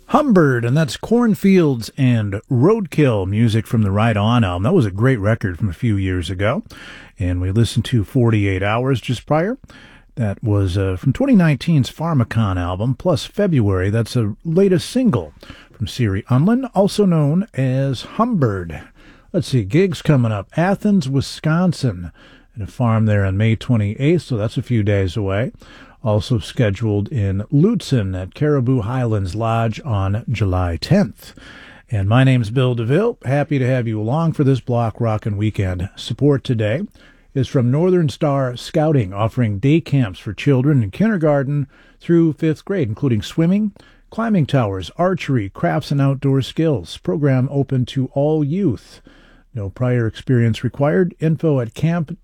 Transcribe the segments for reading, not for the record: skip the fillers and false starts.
Humbird, and that's Cornfields and Roadkill, music from the Ride On album. That was a great record from a few years ago, and we listened to 48 Hours just prior. That was from 2019's Pharmacon album, plus February. That's a latest single from Siri Unlin, also known as Humbird. Let's see, gigs coming up. Athens, Wisconsin, at a farm there on May 28th, so that's a few days away. Also scheduled in Lutsen at Caribou Highlands Lodge on July 10th. And my name's Bill DeVille. Happy to have you along for this Block Rockin' Weekend. Support today is from Northern Star Scouting, offering day camps for children in kindergarten through 5th grade, including swimming, climbing towers, archery, crafts, and outdoor skills. Program open to all youth. No prior experience required. Info at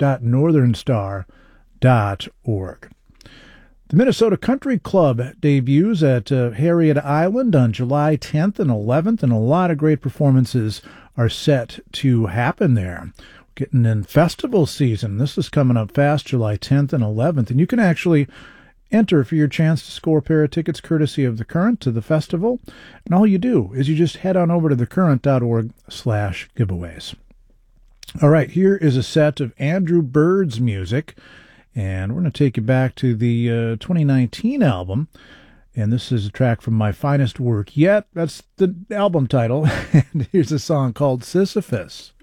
camp.northernstar.org. The Minnesota Country Club debuts at Harriet Island on July 10th and 11th, and a lot of great performances are set to happen there. Getting in festival season. This is coming up fast, July 10th and 11th, and you can actually enter for your chance to score a pair of tickets courtesy of The Current to the festival. And all you do is you just head on over to thecurrent.org/giveaways. All right, here is a set of Andrew Bird's music. And we're going to take you back to the 2019 album. And this is a track from My Finest Work Yet. That's the album title. And here's a song called Sisyphus.